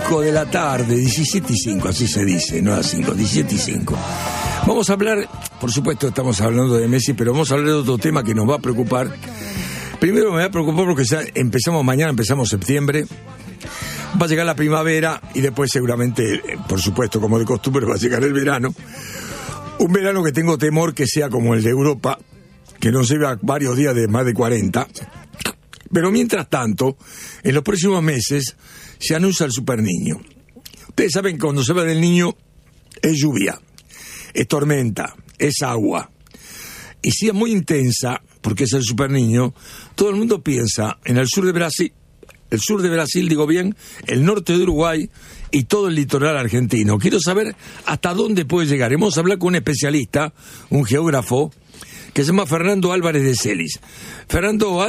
5 de la tarde, 17:05, así se dice, no a 5, 17:05. Vamos a hablar, por supuesto estamos hablando de Messi, pero vamos a hablar de otro tema que nos va a preocupar. Primero me va a preocupar porque ya empezamos septiembre, va a llegar la primavera y después seguramente, por supuesto, como de costumbre, va a llegar el verano. Un verano que tengo temor que sea como el de Europa, que nos lleva varios días de más de 40. Pero mientras tanto, en los próximos meses se anuncia el Super Niño. Ustedes saben que cuando se habla del niño es lluvia, es tormenta, es agua. Y si es muy intensa, porque es el Super Niño, todo el mundo piensa en el sur de Brasil, digo bien, el norte de Uruguay y todo el litoral argentino. Quiero saber hasta dónde puede llegar. Vamos a hablar con un especialista, un geógrafo, que se llama Fernando Álvarez de Celis. Fernando,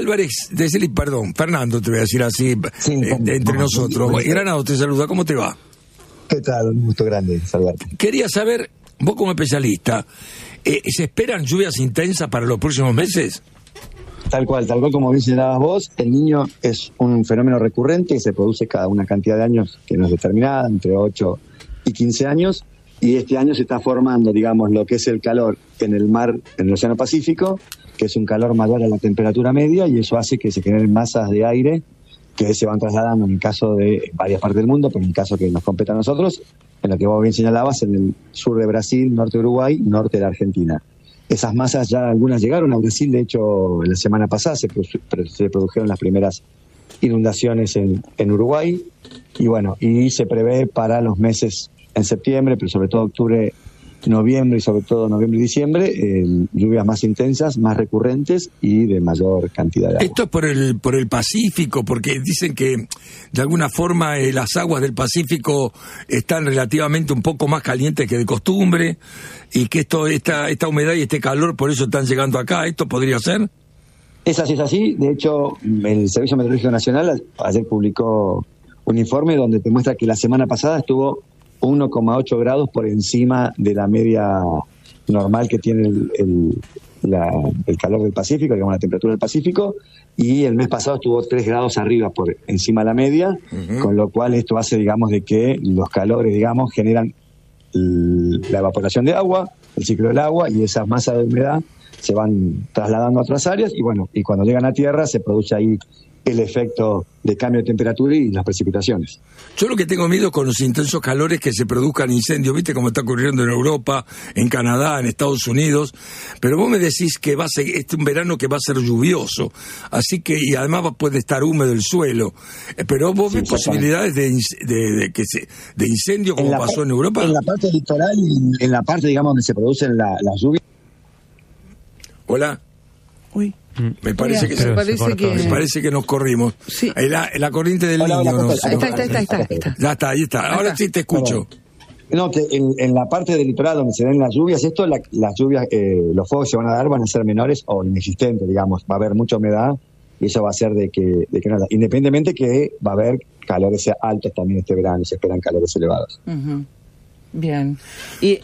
te voy a decir así, sí, entre nosotros. Granado te saluda, ¿cómo te va? ¿Qué tal? Un gusto grande saludarte. Quería saber, vos como especialista, ¿se esperan lluvias intensas para los próximos meses? Tal cual como mencionabas vos, el niño es un fenómeno recurrente que se produce cada una cantidad de años que no es determinada, entre 8 y 15 años, y este año se está formando, digamos, lo que es el calor en el mar, en el Océano Pacífico, que es un calor mayor a la temperatura media, y eso hace que se generen masas de aire que se van trasladando en el caso de varias partes del mundo, pero en el caso que nos compete a nosotros, en lo que vos bien señalabas, en el sur de Brasil, norte de Uruguay, norte de Argentina. Esas masas ya algunas llegaron a Brasil, de hecho la semana pasada se produjeron las primeras inundaciones en Uruguay, y bueno, y se prevé para los meses en septiembre, pero sobre todo octubre, noviembre y sobre todo noviembre y diciembre, lluvias más intensas, más recurrentes y de mayor cantidad de agua. Esto es por el Pacífico, porque dicen que de alguna forma las aguas del Pacífico están relativamente un poco más calientes que de costumbre y que esta humedad y este calor por eso están llegando acá. ¿Esto podría ser? Es así. De hecho, el Servicio Meteorológico Nacional ayer publicó un informe donde te muestra que la semana pasada estuvo 1,8 grados por encima de la media normal que tiene el calor del Pacífico, digamos la temperatura del Pacífico, y el mes pasado estuvo 3 grados arriba por encima de la media, con lo cual esto hace, digamos, de que los calores, digamos, generan la evaporación de agua, el ciclo del agua, y esas masas de humedad se van trasladando a otras áreas, y bueno, y cuando llegan a tierra se produce ahí el efecto de cambio de temperatura y las precipitaciones. Yo lo que tengo miedo con los intensos calores que se produzcan incendios, ¿viste? Como está ocurriendo en Europa, en Canadá, en Estados Unidos, pero vos me decís que va a ser un verano que va a ser lluvioso, así que, y además puede estar húmedo el suelo, pero vos ves posibilidades de incendio como pasó en Europa. En la parte litoral y en la parte, digamos, donde se producen las lluvias. Hola. Uy. Me parece que nos corrimos. Sí. La corriente del niño. Está. Ahí está. Ahora sí te escucho. No, que en la parte del litoral donde se ven las lluvias, las lluvias, los fuegos que se van a dar van a ser menores o inexistentes, digamos. Va a haber mucha humedad y eso va a hacer de que nada. Independientemente que va a haber calores altos también este verano, se esperan calores elevados. Uh-huh. Bien. Y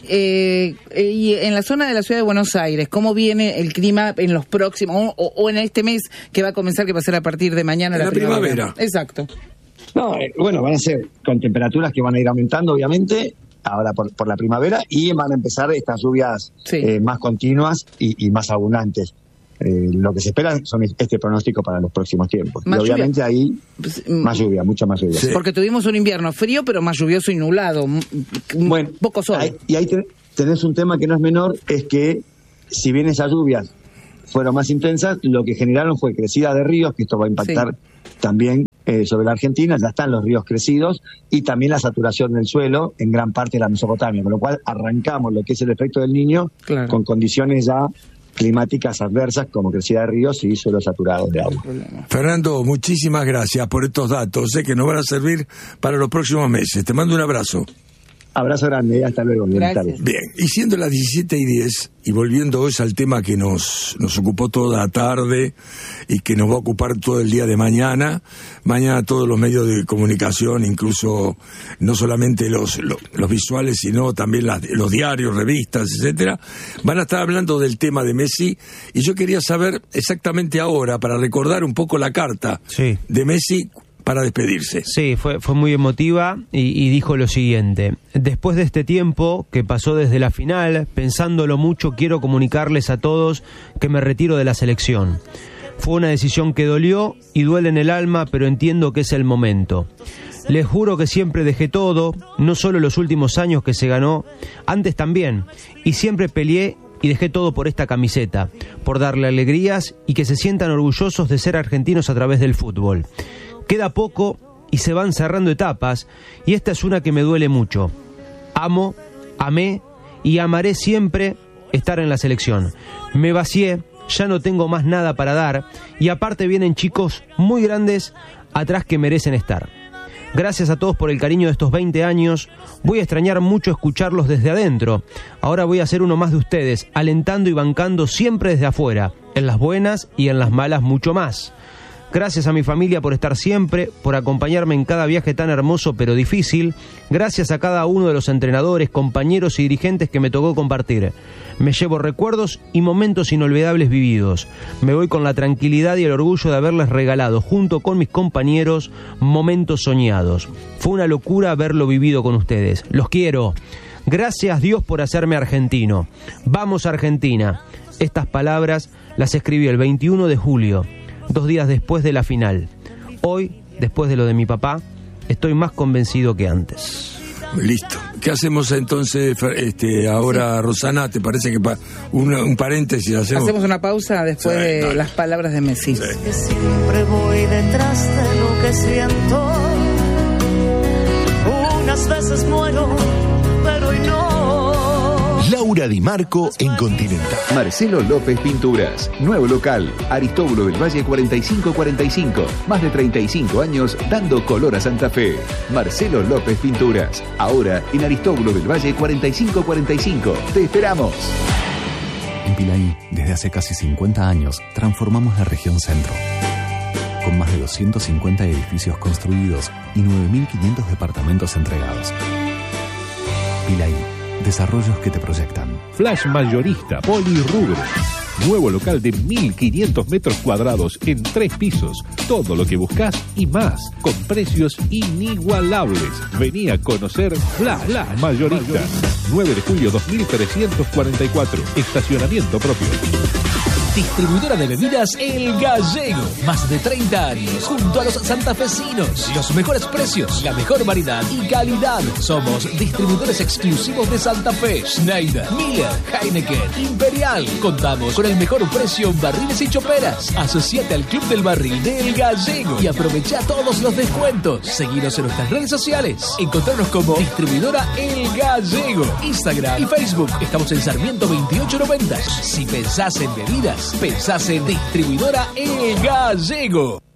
en la zona de la ciudad de Buenos Aires, ¿cómo viene el clima en los próximos, o en este mes que va a comenzar, que va a ser a partir de mañana la primavera? Exacto. No, bueno, van a ser con temperaturas que van a ir aumentando, obviamente, ahora por la primavera, y van a empezar estas lluvias más continuas y más abundantes. Lo que se espera son este pronóstico para los próximos tiempos. Y obviamente ahí más lluvia, mucha más lluvia. Sí. Porque tuvimos un invierno frío, pero más lluvioso y nublado. Bueno, poco sol. Y ahí tenés un tema que no es menor, es que si bien esas lluvias fueron más intensas, lo que generaron fue crecida de ríos, que esto va a impactar también sobre la Argentina. Ya están los ríos crecidos y también la saturación del suelo en gran parte de la Mesopotamia, con lo cual arrancamos lo que es el efecto del Niño con condiciones ya climáticas adversas como crecida de ríos y suelos saturados de agua. Fernando, muchísimas gracias por estos datos, sé que nos van a servir para los próximos meses. Te mando un abrazo. Abrazo grande, hasta luego. Bien, y siendo las 17:10 y volviendo hoy al tema que nos ocupó toda la tarde y que nos va a ocupar todo el día de mañana todos los medios de comunicación, incluso no solamente los visuales, sino también los diarios, revistas, etcétera, van a estar hablando del tema de Messi, y yo quería saber exactamente ahora, para recordar un poco la carta de Messi, para despedirse. Sí, fue muy emotiva y dijo lo siguiente: después de este tiempo que pasó desde la final, pensándolo mucho, quiero comunicarles a todos que me retiro de la selección. Fue una decisión que dolió y duele en el alma, pero entiendo que es el momento. Les juro que siempre dejé todo, no solo los últimos años que se ganó, antes también, y siempre peleé y dejé todo por esta camiseta, por darle alegrías y que se sientan orgullosos de ser argentinos a través del fútbol. Queda poco y se van cerrando etapas, y esta es una que me duele mucho. Amo, amé y amaré siempre estar en la selección. Me vacié, ya no tengo más nada para dar, y aparte vienen chicos muy grandes atrás que merecen estar. Gracias a todos por el cariño de estos 20 años. Voy a extrañar mucho escucharlos desde adentro. Ahora voy a ser uno más de ustedes, alentando y bancando siempre desde afuera, en las buenas y en las malas mucho más. Gracias a mi familia por estar siempre, por acompañarme en cada viaje tan hermoso pero difícil. Gracias a cada uno de los entrenadores, compañeros y dirigentes que me tocó compartir. Me llevo recuerdos y momentos inolvidables vividos. Me voy con la tranquilidad y el orgullo de haberles regalado, junto con mis compañeros, momentos soñados. Fue una locura haberlo vivido con ustedes. Los quiero. Gracias Dios por hacerme argentino. Vamos Argentina. Estas palabras las escribí el 21 de julio. 2 días después de la final. Hoy, después de lo de mi papá, estoy más convencido que antes. Listo. ¿Qué hacemos entonces ahora, Rosana? ¿Te parece que un paréntesis hacemos? Hacemos una pausa después de las palabras de Messi. Sí. Que siempre voy detrás de lo que siento. Unas veces muero, pero hoy no. Laura Di Marco en Continental. Marcelo López Pinturas. Nuevo local. Aristóbulo del Valle 4545. Más de 35 años dando color a Santa Fe. Marcelo López Pinturas. Ahora en Aristóbulo del Valle 4545. ¡Te esperamos! En Pilaí, desde hace casi 50 años, transformamos la región centro. Con más de 250 edificios construidos y 9.500 departamentos entregados. Pilaí. Desarrollos que te proyectan. Flash Mayorista Polirrubro. Nuevo local de 1.500 metros cuadrados en 3 pisos. Todo lo que buscas y más, con precios inigualables. Vení a conocer Flash Mayorista. 9 de julio 2344. Estacionamiento propio. Distribuidora de bebidas El Gallego. Más de 30 años junto a los santafesinos. Los mejores precios, la mejor variedad y calidad. Somos distribuidores exclusivos de Santa Fe. Schneider, Miller, Heineken, Imperial. Contamos con el mejor precio en barriles y choperas. Asociate al Club del Barril de El Gallego y aprovecha todos los descuentos. Seguinos en nuestras redes sociales. Encontrarnos como Distribuidora El Gallego. Instagram y Facebook. Estamos en Sarmiento 2890. Si pensás en bebidas, pensás en Distribuidora El Gallego.